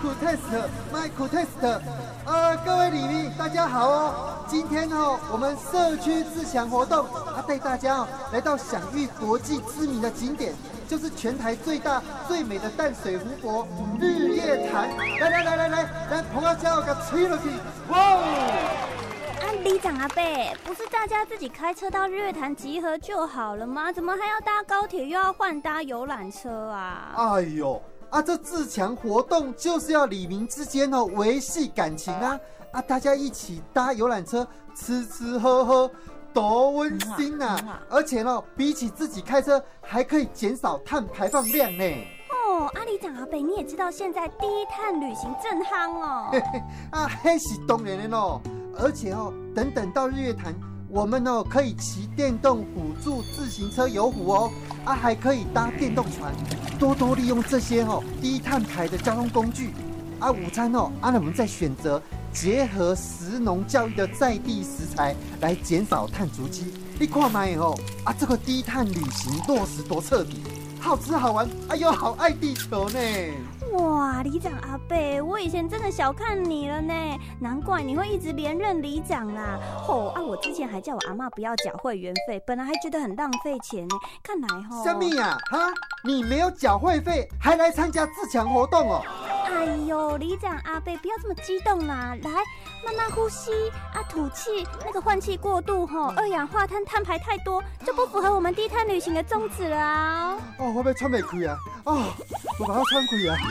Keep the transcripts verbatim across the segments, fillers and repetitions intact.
酷 test，My 酷 test。呃，各位里民，大家好哦！今天哦，我们社区自强活动，啊，带大家哦来到享誉国际知名的景点，就是全台最大最美的淡水湖泊日月潭。来来来来来，来朋友叫我给吹落去，哇！ 啊，里长阿伯，不是大家自己开车到日月潭集合就好了吗？怎么还要搭高铁，又要换搭游览车啊？ 哎呦！啊，这自强活动就是要里民之间哦维系感情啊！啊，大家一起搭游览车，吃吃喝喝，多温馨呐、啊！而且哦，比起自己开车，还可以减少碳排放量呢。 哦，阿里长阿伯，你也知道现在低碳旅行正夯哦。 嘿嘿，啊，那是当然的咯。而且哦，等等到日月潭，我们哦可以骑电动辅助自行车游湖哦，啊，还可以搭电动船。多多利用这些哦低碳排的交通工具啊，午餐哦啊，那我们再选择结合食农教育的在地食材来减少碳足迹。你看嘛哦啊，这个低碳旅行落实多彻底，好吃好玩，哎呦，好爱地球呢！ 哇，里长阿伯，我以前真的小看你了呢，难怪你会一直连任里长啦。吼、哦、啊，我之前还叫我阿嬷不要缴会员费，本来还觉得很浪费钱呢，看来吼。 什么呀？哈，你没有缴会费，还来参加自强活动哦？ 哎呦，里长阿伯，不要这么激动啦，来，慢慢呼吸啊，吐气，那个换气过度吼，二氧化碳碳排太多，就不符合我们低碳旅行的宗旨了啊。 哦，我要喘不开啊！哦，我把它喘开啊！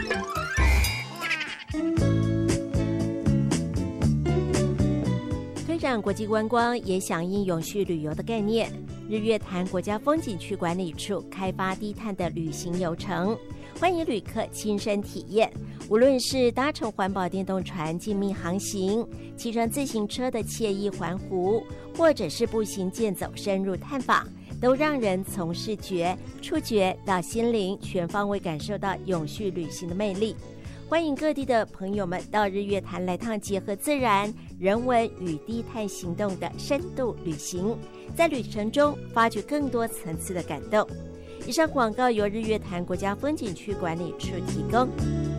推展国际观光也响应永续旅游的概念，日月潭国家风景区管理处开发低碳的旅行游程，欢迎旅客亲身体验。无论是搭乘环保电动船静谧航行，骑乘自行车的惬意环湖，或者是步行健走深入探访，都让人从视觉、触觉到心灵全方位感受到永续旅行的魅力。欢迎各地的朋友们到日月潭来趟结合自然、人文与低碳行动的深度旅行，在旅程中发掘更多层次的感动。以上广告由日月潭国家风景区管理处提供。